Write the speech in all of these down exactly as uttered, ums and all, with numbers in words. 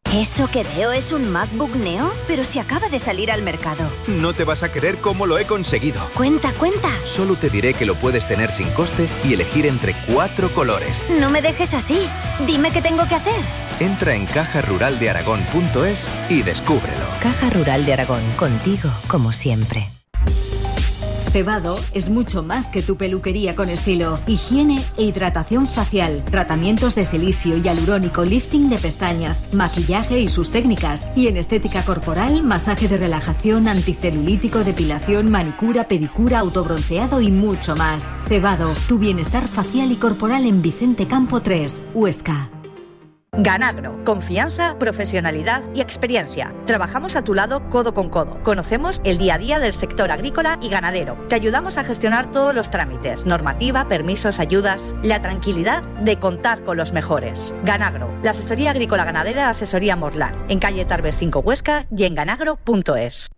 ¿Eso que veo es un MacBook Neo? Pero si acaba de salir al mercado. No te vas a creer cómo lo he conseguido. Cuenta, cuenta. Solo te diré que lo puedes tener sin coste y elegir entre cuatro colores. No me dejes así. Dime qué tengo que hacer. Entra en caja rural de aragón punto es y descúbrelo. Caja Rural de Aragón, contigo como siempre. Cebado es mucho más que tu peluquería con estilo. Higiene e hidratación facial, tratamientos de silicio y hialurónico, lifting de pestañas, maquillaje y sus técnicas. Y en estética corporal, masaje de relajación, anticelulítico, depilación, manicura, pedicura, autobronceado y mucho más. Cebado, tu bienestar facial y corporal en Vicente Campo tres, Huesca. Ganagro, confianza, profesionalidad y experiencia. Trabajamos a tu lado codo con codo. Conocemos el día a día del sector agrícola y ganadero. Te ayudamos a gestionar todos los trámites, normativa, permisos, ayudas. La tranquilidad de contar con los mejores. Ganagro, la asesoría agrícola ganadera Asesoría Morlán. En calle Tarbes cinco Huesca y en ganagro punto es.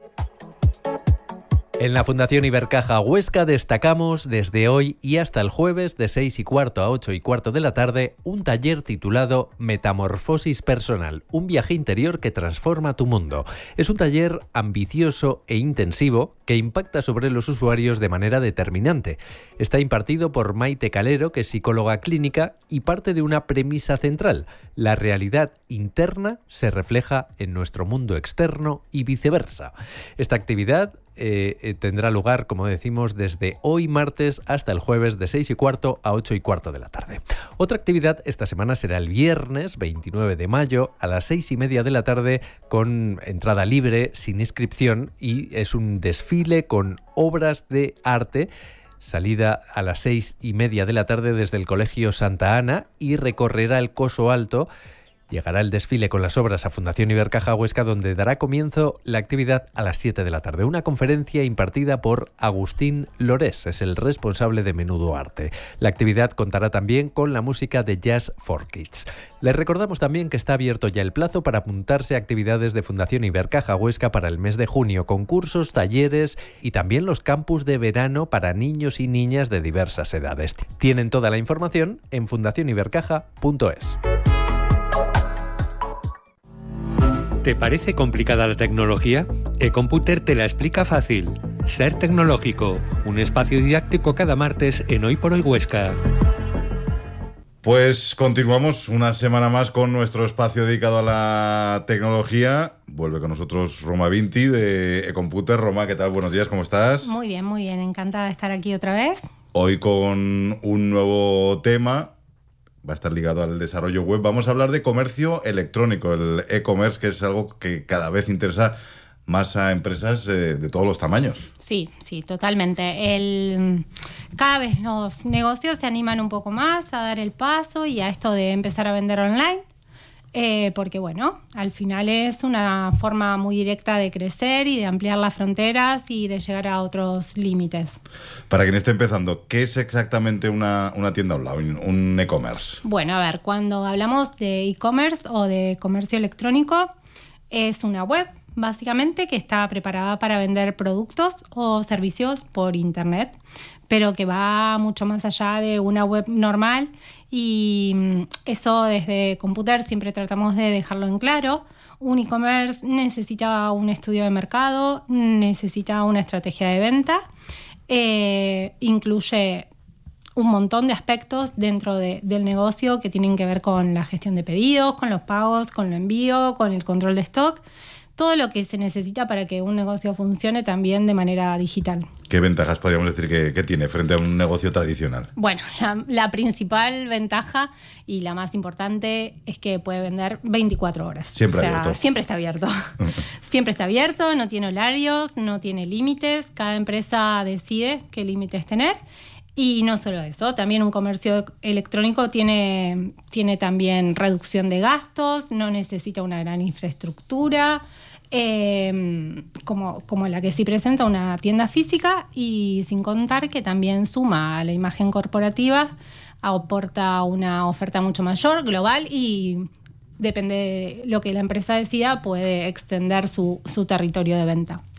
En la Fundación Ibercaja Huesca destacamos desde hoy y hasta el jueves de seis y cuarto a ocho y cuarto de la tarde un taller titulado Metamorfosis Personal, un viaje interior que transforma tu mundo. Es un taller ambicioso e intensivo que impacta sobre los usuarios de manera determinante. Está impartido por Maite Calero, que es psicóloga clínica, y parte de una premisa central: la realidad interna se refleja en nuestro mundo externo y viceversa. Esta actividad Eh, eh, tendrá lugar, como decimos, desde hoy martes hasta el jueves de seis y cuarto a ocho y cuarto de la tarde. Otra actividad esta semana será el viernes veintinueve de mayo a las seis y media de la tarde, con entrada libre, sin inscripción, y es un desfile con obras de arte. Salida a las seis y media de la tarde desde el Colegio Santa Ana y recorrerá el Coso Alto. Llegará el desfile con las obras a Fundación Ibercaja Huesca, donde dará comienzo la actividad a las siete de la tarde. Una conferencia impartida por Agustín Lorés, es el responsable de Menudo Arte. La actividad contará también con la música de Jazz for Kids. Les recordamos también que está abierto ya el plazo para apuntarse a actividades de Fundación Ibercaja Huesca para el mes de junio, concursos, talleres y también los campus de verano para niños y niñas de diversas edades. Tienen toda la información en fundación ibercaja punto es. ¿Te parece complicada la tecnología? eComputer te la explica fácil. Ser Tecnológico, un espacio didáctico cada martes en Hoy por Hoy Huesca. Pues continuamos una semana más con nuestro espacio dedicado a la tecnología. Vuelve con nosotros Roma Vinti de eComputer. Roma, ¿qué tal? Buenos días, ¿cómo estás? Muy bien, muy bien. Encantada de estar aquí otra vez. Hoy con un nuevo tema. Va a estar ligado al desarrollo web. Vamos a hablar de comercio electrónico, el e-commerce, que es algo que cada vez interesa más a empresas eh, de todos los tamaños. Sí, sí, totalmente. El, cada vez los negocios se animan un poco más a dar el paso y a esto de empezar a vender online. Eh, porque, bueno, al final es una forma muy directa de crecer y de ampliar las fronteras y de llegar a otros límites. Para quien esté empezando, ¿qué es exactamente una, una tienda online, un e-commerce? Bueno, a ver, cuando hablamos de e-commerce o de comercio electrónico, es una web, básicamente, que está preparada para vender productos o servicios por Internet, pero que va mucho más allá de una web normal, y eso desde Computer siempre tratamos de dejarlo en claro. Un e-commerce necesita un estudio de mercado, necesita una estrategia de venta, eh, incluye un montón de aspectos dentro de, del negocio que tienen que ver con la gestión de pedidos, con los pagos, con el envío, con el control de stock. Todo lo que se necesita para que un negocio funcione también de manera digital. ¿Qué ventajas podríamos decir que, que tiene frente a un negocio tradicional? Bueno, la, la principal ventaja y la más importante es que puede vender veinticuatro horas. Siempre o sea, abierto. Siempre está abierto. Siempre está abierto, no tiene horarios, no tiene límites. Cada empresa decide qué límites tener. Y no solo eso, también un comercio electrónico tiene, tiene también reducción de gastos, no necesita una gran infraestructura, eh, como, como la que sí presenta una tienda física, y sin contar que también suma a la imagen corporativa, aporta una oferta mucho mayor, global, y depende de lo que la empresa decida, puede extender su, su territorio de venta.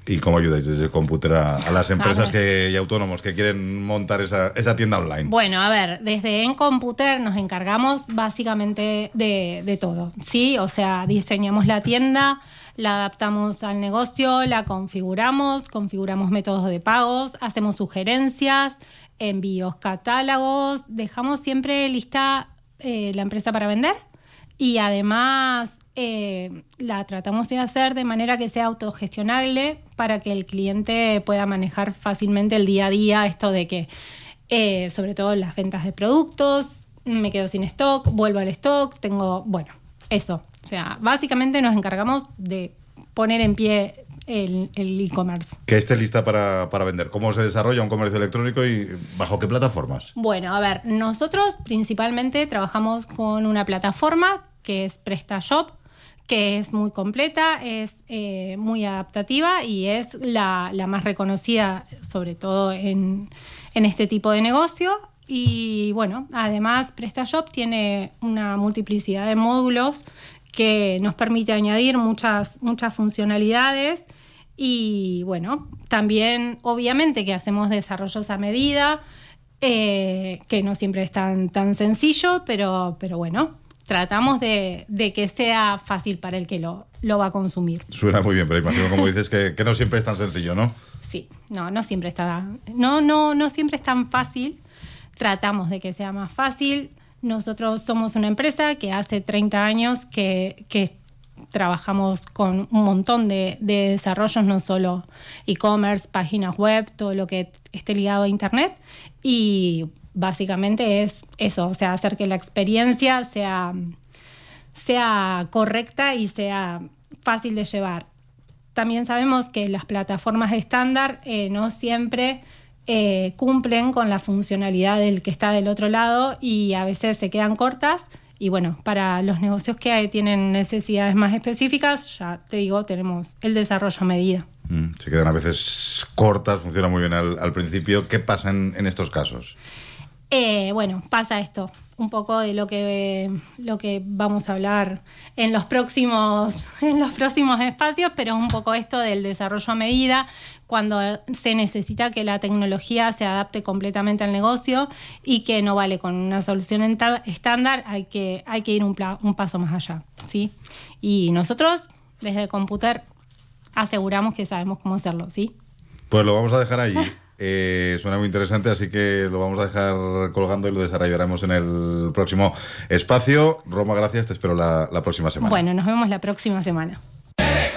¿Y cómo ayudáis desde Computer a, a las empresas a que, y autónomos que quieren montar esa, esa tienda online? Bueno, a ver, desde En Computer nos encargamos básicamente de, de todo, ¿sí? O sea, diseñamos la tienda, la adaptamos al negocio, la configuramos, configuramos métodos de pagos, hacemos sugerencias, envíos, catálogos, dejamos siempre lista eh, la empresa para vender y además eh, la tratamos de hacer de manera que sea autogestionable para que el cliente pueda manejar fácilmente el día a día, esto de que, eh, sobre todo las ventas de productos, me quedo sin stock, vuelvo al stock, tengo, bueno, eso. O sea, básicamente nos encargamos de poner en pie el, el e-commerce. Que esté lista para, para vender. ¿Cómo se desarrolla un comercio electrónico y bajo qué plataformas? Bueno, a ver, nosotros principalmente trabajamos con una plataforma que es PrestaShop, que es muy completa, es eh, muy adaptativa y es la, la más reconocida, sobre todo en, en este tipo de negocio. Y bueno, además PrestaShop tiene una multiplicidad de módulos que nos permite añadir muchas, muchas funcionalidades y bueno, también obviamente que hacemos desarrollos a medida, eh, que no siempre es tan, tan sencillo, pero, pero bueno, tratamos de, de que sea fácil para el que lo, lo va a consumir. Suena muy bien, pero imagino, como dices, que, que no siempre es tan sencillo, ¿no? Sí, no, no siempre está, no, no, no siempre es tan fácil. Tratamos de que sea más fácil. Nosotros somos una empresa que hace treinta años que, que trabajamos con un montón de, de desarrollos, no solo e-commerce, páginas web, todo lo que esté ligado a Internet. Y básicamente es eso, o sea, hacer que la experiencia sea, sea correcta y sea fácil de llevar. También sabemos que las plataformas estándar eh, no siempre eh, cumplen con la funcionalidad del que está del otro lado y a veces se quedan cortas. Y bueno, para los negocios que tienen necesidades más específicas, ya te digo, tenemos el desarrollo a medida. Mm, se quedan a veces cortas, funciona muy bien al, al principio. ¿Qué pasa en, en estos casos? Eh, bueno, pasa esto, un poco de lo que lo que vamos a hablar en los próximos en los próximos espacios, pero un poco esto del desarrollo a medida, cuando se necesita que la tecnología se adapte completamente al negocio y que no vale con una solución estándar, hay que hay que ir un, pla, un paso más allá, ¿sí? Y nosotros desde Computer aseguramos que sabemos cómo hacerlo, ¿sí? Pues lo vamos a dejar ahí. Eh, suena muy interesante, así que lo vamos a dejar colgando y lo desarrollaremos en el próximo espacio. Roma, gracias, te espero la, la próxima semana. Bueno, nos vemos la próxima semana.